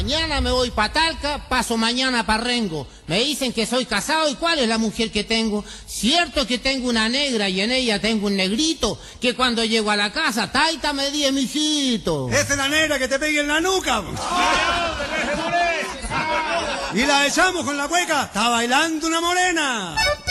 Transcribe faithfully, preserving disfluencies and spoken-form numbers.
Mañana me voy pa' Talca, paso mañana pa' Rengo. Me dicen que soy casado y cuál es la mujer que tengo. Cierto que tengo una negra y en ella tengo un negrito, que cuando llego a la casa, taita me di mijito. Esa es la negra que te pegue en la nuca. Y la echamos con la cueca, está bailando una morena.